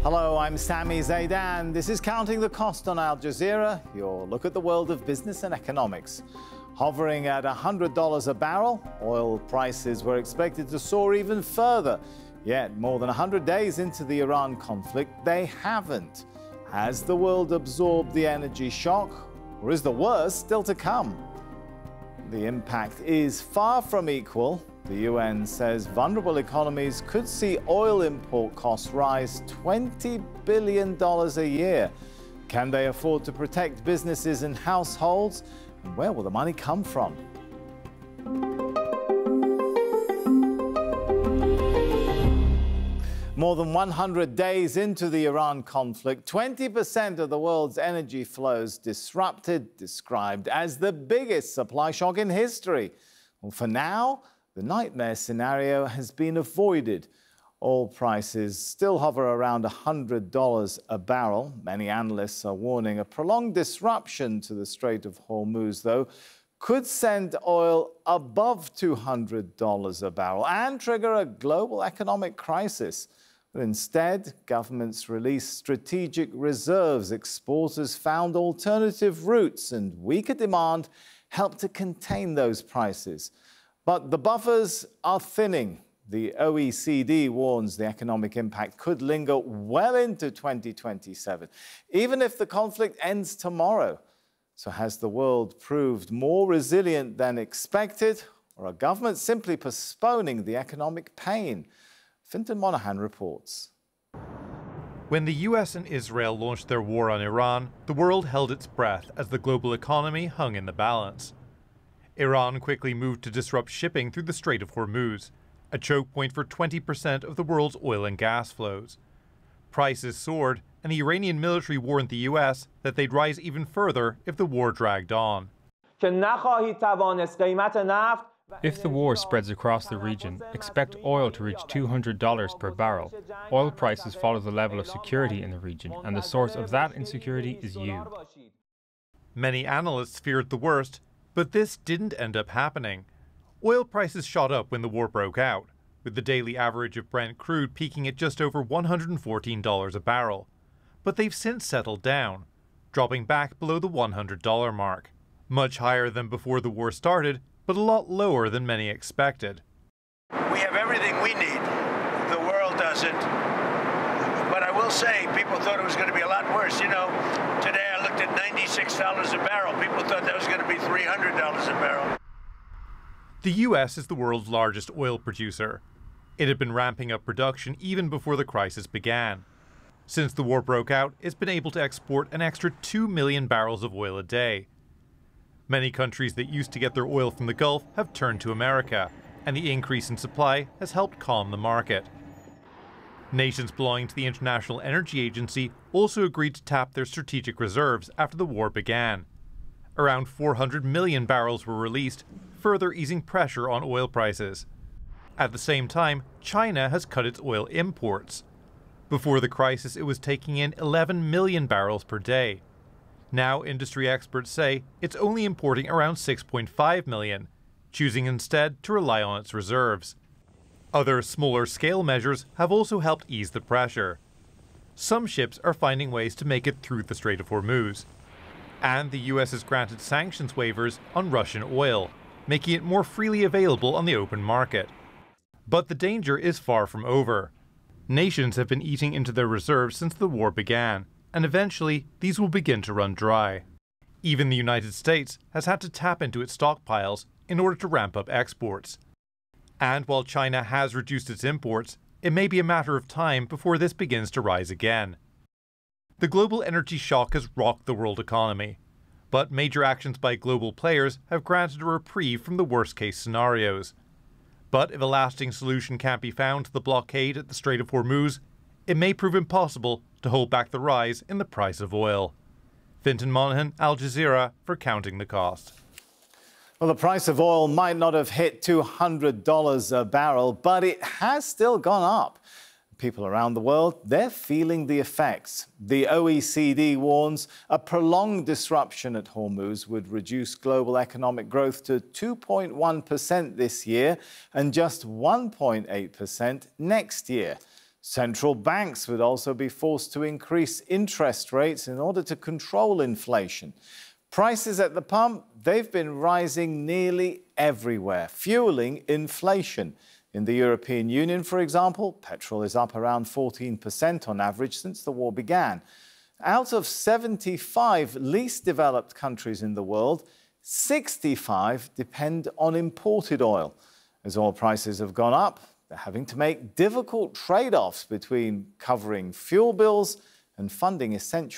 Hello, I'm Sami Zaidan. This is Counting the Cost on Al Jazeera, your look at the world of business and economics. Hovering at $100 a barrel, oil prices were expected to soar even further. Yet, more than 100 days into the Iran conflict, they haven't. Has the world absorbed the energy shock, or is the worst still to come? The impact is far from equal. The UN says vulnerable economies could see oil import costs rise $20 billion a year. Can they afford to protect businesses and households? And where will the money come from? More than 100 days into the Iran conflict, 20% of the world's energy flows disrupted, described as the biggest supply shock in history. Well, for now, the nightmare scenario has been avoided. Oil prices still hover around $100 a barrel. Many analysts are warning a prolonged disruption to the Strait of Hormuz, though, could send oil above $200 a barrel and trigger a global economic crisis. But instead, governments released strategic reserves, exporters found alternative routes, and weaker demand helped to contain those prices. But the buffers are thinning. The OECD warns the economic impact could linger well into 2027, even if the conflict ends tomorrow. So has the world proved more resilient than expected, or are governments simply postponing the economic pain? Fintan Monahan reports. When the US and Israel launched their war on Iran, the world held its breath as the global economy hung in the balance. Iran quickly moved to disrupt shipping through the Strait of Hormuz, a choke point for 20% of the world's oil and gas flows. Prices soared, and the Iranian military warned the US that they'd rise even further if the war dragged on. If the war spreads across the region, expect oil to reach $200 per barrel. Oil prices follow the level of security in the region, and the source of that insecurity is you. Many analysts feared the worst, but this didn't end up happening. Oil prices shot up when the war broke out, with the daily average of Brent crude peaking at just over $114 a barrel. But they've since settled down, dropping back below the $100 mark. Much higher than before the war started, but a lot lower than many expected. We have everything we need. The world doesn't. But I will say, people thought it was going to be a lot worse. You know, today I looked at $96 a barrel. People thought that was going to be $300 a barrel. The US is the world's largest oil producer. It had been ramping up production even before the crisis began. Since the war broke out, it's been able to export an extra 2 million barrels of oil a day. Many countries that used to get their oil from the Gulf have turned to America, and the increase in supply has helped calm the market. Nations belonging to the International Energy Agency also agreed to tap their strategic reserves after the war began. Around 400 million barrels were released, further easing pressure on oil prices. At the same time, China has cut its oil imports. Before the crisis, it was taking in 11 million barrels per day. Now, industry experts say it's only importing around 6.5 million, choosing instead to rely on its reserves. Other smaller-scale measures have also helped ease the pressure. Some ships are finding ways to make it through the Strait of Hormuz. And the US has granted sanctions waivers on Russian oil, making it more freely available on the open market. But the danger is far from over. Nations have been eating into their reserves since the war began, and eventually these will begin to run dry. Even the United States has had to tap into its stockpiles in order to ramp up exports. And while China has reduced its imports, it may be a matter of time before this begins to rise again. The global energy shock has rocked the world economy, but major actions by global players have granted a reprieve from the worst-case scenarios. But if a lasting solution can't be found to the blockade at the Strait of Hormuz, it may prove impossible to hold back the rise in the price of oil. Fintan Monahan, Al Jazeera, for Counting the Cost. Well, the price of oil might not have hit $200 a barrel, but it has still gone up. People around the world, they're feeling the effects. The OECD warns a prolonged disruption at Hormuz would reduce global economic growth to 2.1% this year and just 1.8% next year. Central banks would also be forced to increase interest rates in order to control inflation. Prices at the pump, they've been rising nearly everywhere, fueling inflation. In the European Union, for example, petrol is up around 14% on average since the war began. Out of 75 least developed countries in the world, 65 depend on imported oil. As oil prices have gone up, they're having to make difficult trade-offs between covering fuel bills and funding essential